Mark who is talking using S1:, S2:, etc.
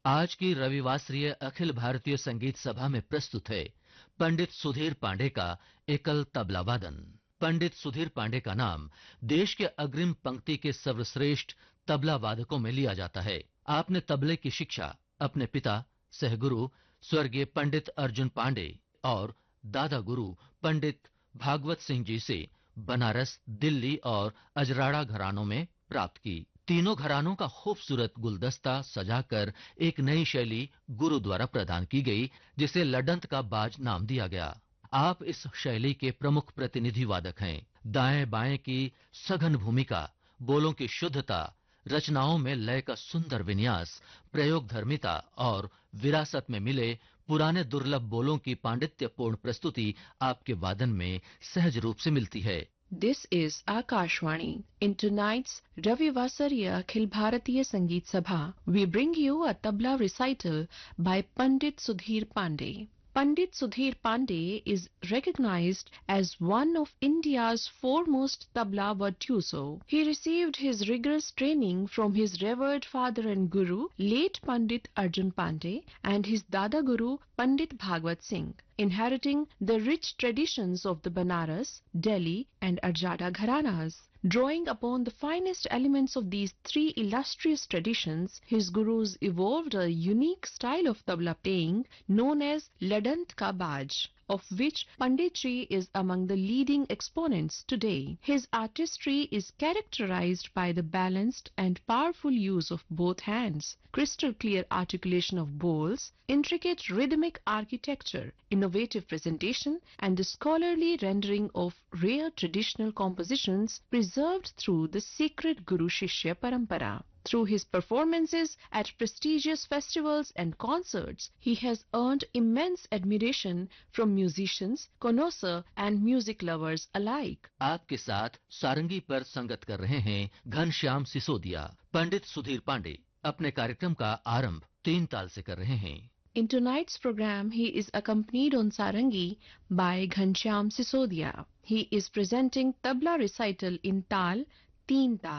S1: आज की रविवासरीय अखिल भारतीय संगीत सभा में प्रस्तुत है पंडित सुधीर पांडे का एकल तबला वादन। पंडित सुधीर पांडे का नाम देश के अग्रिम पंक्ति के सर्वश्रेष्ठ तबला वादकों में लिया जाता है। आपने तबले की शिक्षा अपने पिता सहगुरु स्वर्गीय पंडित अर्जुन पांडे और दादा गुरु पंडित भागवत सिंह जी से बनारस, दिल्ली और अजराड़ा घरानों में प्राप्त की। तीनों घरानों का खूबसूरत गुलदस्ता सजाकर एक नई शैली गुरु द्वारा प्रदान की गई, जिसे लडंत का बाज नाम दिया गया। आप इस शैली के प्रमुख प्रतिनिधि वादक हैं। दाएं बाएं की सघन भूमिका, बोलों की शुद्धता, रचनाओं में लय का सुंदर विन्यास, प्रयोगधर्मिता और विरासत में मिले पुराने दुर्लभ बोलों की पांडित्यपूर्ण प्रस्तुति आपके वादन में सहज रूप से मिलती है।
S2: This is Akashvani. In tonight's Ravivasariya Akhil Bharatiya Sangeet Sabha, we bring you a tabla recital by Pandit Sudhir Pandey. Pandit Sudhir Pandey is recognized as one of India's foremost tabla virtuoso. He received his rigorous training from his revered father and guru, late Pandit Arjun Pandey, and his Dada Guru, Pandit Bhagwat Singh, inheriting the rich traditions of the Banaras, Delhi, and Arjada Gharanas. Drawing upon the finest elements of these three illustrious traditions, his gurus evolved a unique style of tabla playing known as Ladant Ka Baj, of which Pandit Ji is among the leading exponents today. His artistry is characterized by the balanced and powerful use of both hands, crystal clear articulation of bowls, intricate rhythmic architecture, innovative presentation, and the scholarly rendering of rare traditional compositions preserved through the sacred Guru Shishya Parampara. Through his performances at prestigious festivals and concerts, he has earned immense admiration from musicians, connoisseurs, and music lovers alike.
S1: आपके साथ सारंगी पर संगत कर रहे हैं घनश्याम सिसोदिया। पंडित सुधीर पांडे अपने कार्यक्रम का आरंभ 3 ताल से कर रहे हैं।
S2: In tonight's program, he is accompanied on sarangi by Ghanshyam Sisodia. He is presenting tabla recital in tal, 3 tal.